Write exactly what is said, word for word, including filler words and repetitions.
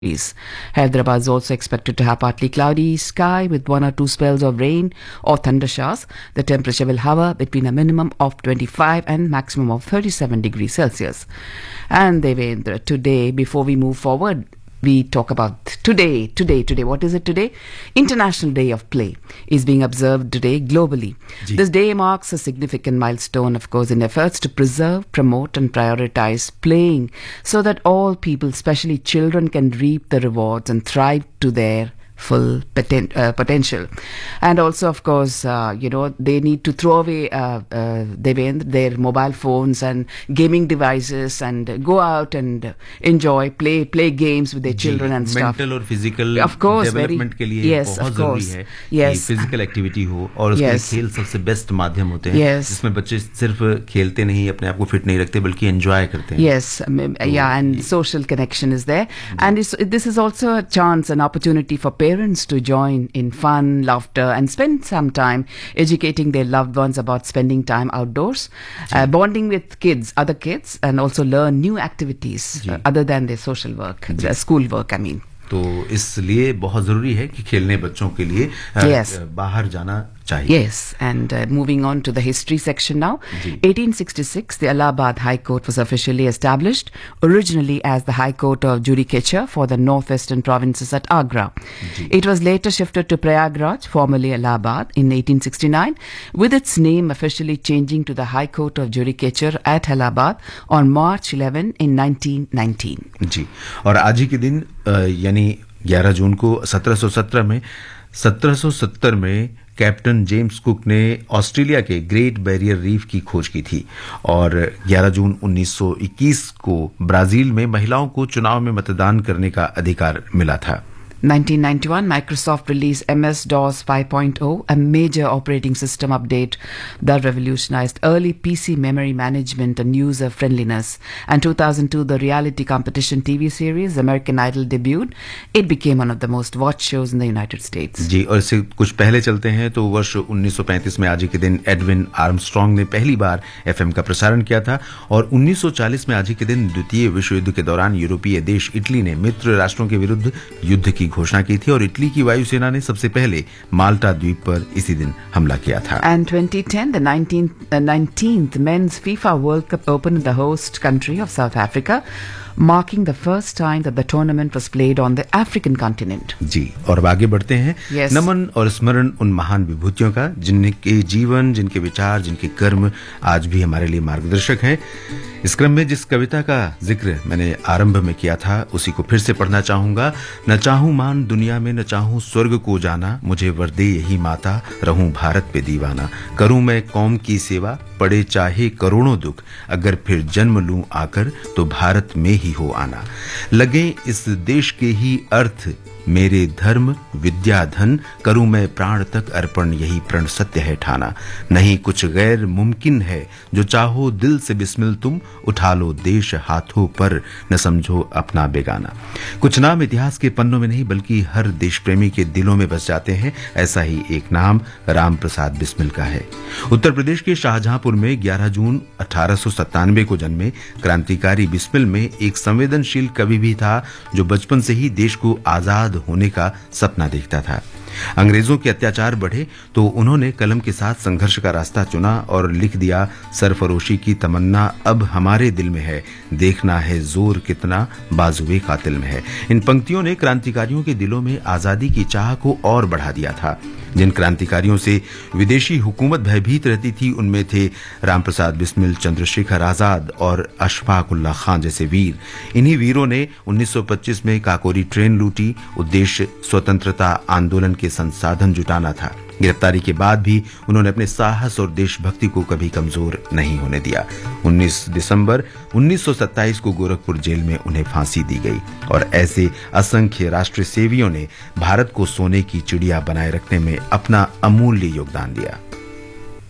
degrees. Hyderabad is also expected to have partly cloudy sky with one or two spells of rain or thunder showers. The temperature will hover between a minimum of twenty-five and maximum of thirty-seven degrees Celsius. And Devendra, today, before we move forward, we talk about today, today, today. What is it today? International Day of Play is being observed today globally. Gee. This day marks a significant milestone, of course, in efforts to preserve, promote and prioritize playing so that all people, especially children, can reap the rewards and thrive to their full poten- uh, potential. And also, of course, uh, you know, they need to throw away uh, uh, their mobile phones and gaming devices and go out and enjoy, play play games with their children and stuff. Mental और physical of course, development very, के लिए yes, बहुत जरूरी है yes. कि physical activity हो और उसके yes. खेल सबसे बेस्ट माध्यम होते हैं yes. जिसमें बच्चे सिर्फ खेलते नहीं, अपने आप को फिट नहीं रखते बल्कि एंजॉय करते हैं. Yes, yeah, and social connection is there, and it's, this is also a chance, an opportunity for parents to join in fun, laughter, and spend some time educating their loved ones about spending time outdoors, uh, bonding with kids, other kids, and also learn new activities uh, other than their social work, their school work, I mean. तो इसलिए बहुत जरूरी है कि खेलने बच्चों के लिए yes. बाहर जाना चाहिए. Yes, and uh, moving on to the history section now. eighteen sixty-six, the Allahabad High Court was officially established, originally as the High Court of Judicature for the northwestern provinces at Agra. Gee. It was later shifted to Prayagraj, formerly Allahabad, in eighteen sixty-nine, with its name officially changing to the High Court of Judicature at Allahabad on March eleventh in nineteen nineteen. जी, और आज ही के दिन यानी ग्यारह जून को सत्रह सौ सत्रह में सत्रह सौ सत्तर में कैप्टन जेम्स कुक ने ऑस्ट्रेलिया के ग्रेट बैरियर रीफ की खोज की थी और ग्यारह जून उन्नीस सौ इक्कीस को ब्राजील में महिलाओं को चुनाव में मतदान करने का अधिकार मिला था. nineteen ninety-one, Microsoft released M S DOS five point oh, a major operating system update that revolutionized early P C memory management and user friendliness. And two thousand two, the reality competition T V series American Idol debuted. It became one of the most watched shows in the United States. जी, और इससे कुछ पहले चलते हैं तो वर्ष उन्नीस सौ पैंतीस में आज ही के दिन एडविन आर्मस्ट्रॉन्ग ने पहली बार एफएम का प्रसारण किया था और उन्नीस सौ चालीस में आज ही के दिन द्वितीय विश्व युद्ध के दौरान यूरोपीय देश इटली ने मित्र राष्ट्रों के विरुद्ध युद्ध की घोषणा की थी और इटली की वायुसेना ने सबसे पहले माल्टा द्वीप पर इसी दिन हमला किया था. And twenty ten, the nineteenth, uh, nineteenth Men's FIFA World Cup opened in the host country of South Africa, marking the first time that the tournament was played on the African continent. जी, और अब आगे बढ़ते हैं. yes. नमन और स्मरण उन महान विभूतियों का जिनके जीवन, जिनके विचार, जिनके कर्म आज भी हमारे लिए मार्गदर्शक हैं. इस क्रम में जिस कविता का जिक्र मैंने आरंभ में किया था उसी को फिर से पढ़ना चाहूंगा. न चाहूं मान दुनिया में, न चाहूं स्वर्ग को जाना, मुझे वर दे यही माता, रहूं भारत पे दीवाना. करूं मैं कौम की सेवा, पड़े चाहे करोड़ों दुख, अगर फिर जन्म लूं आकर तो भारत में ही हो आना. लगे इस देश के ही अर्थ मेरे धर्म विद्या धन, करूं मैं प्राण तक अर्पण यही प्रण सत्य है ठाना. नहीं कुछ गैर मुमकिन है, जो चाहो दिल से बिस्मिल तुम, उठा लो देश हाथों पर, न समझो अपना बेगाना. कुछ नाम इतिहास के पन्नों में नहीं बल्कि हर देश प्रेमी के दिलों में बस जाते हैं. ऐसा ही एक नाम राम प्रसाद बिस्मिल का है. उत्तर प्रदेश के शाहजहांपुर में ग्यारह जून अठारह सौ सत्तानवे को जन्मे क्रांतिकारी बिस्मिल में एक संवेदनशील कवि भी था जो बचपन से ही देश को आजाद होने का सपना देखता था. अंग्रेजों के अत्याचार बढ़े तो उन्होंने कलम के साथ संघर्ष का रास्ता चुना और लिख दिया, सरफरोशी की तमन्ना अब हमारे दिल में है, देखना है जोर कितना बाजुए कातिल में है. इन पंक्तियों ने क्रांतिकारियों के दिलों में आजादी की चाह को और बढ़ा दिया था. जिन क्रांतिकारियों से विदेशी हुकूमत भयभीत रहती थी उनमें थे रामप्रसाद बिस्मिल, चंद्रशेखर आजाद और अशफाक उल्लाह खान जैसे वीर. इन्हीं वीरों ने उन्नीस सौ पच्चीस में काकोरी ट्रेन लूटी. उद्देश्य स्वतंत्रता आंदोलन के संसाधन जुटाना था. गिरफ्तारी के बाद भी उन्होंने अपने साहस और देशभक्ति को कभी कमजोर नहीं होने दिया. उन्नीस दिसंबर उन्नीस सौ सत्ताईस को गोरखपुर जेल में उन्हें फांसी दी गई और ऐसे असंख्य राष्ट्र सेवियों ने भारत को सोने की चिड़िया बनाए रखने में अपना अमूल्य योगदान दिया.